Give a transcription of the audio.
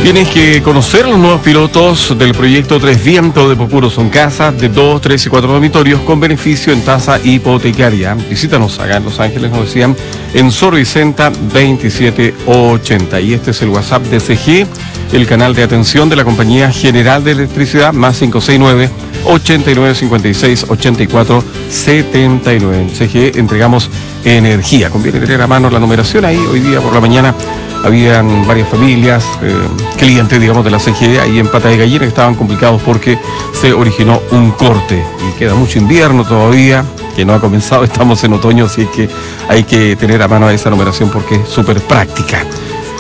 Tienes que conocer los nuevos pilotos del proyecto Tres Vientos de Popuro. Son casas de 2, 3 y 4 dormitorios con beneficio en tasa hipotecaria. Visítanos acá en Los Ángeles, nos decían, en Sor Vicenta 2780. Y este es el WhatsApp de CG, el canal de atención de la Compañía General de Electricidad, más 569-8956-8479. En CG entregamos energía. Conviene tener a mano la numeración ahí. Hoy día por la mañana habían varias familias, clientes, digamos, de la CGE ahí en Pata de Gallina, que estaban complicados porque se originó un corte. Y queda mucho invierno todavía, que no ha comenzado, estamos en otoño, así que hay que tener a mano esa numeración porque es súper práctica.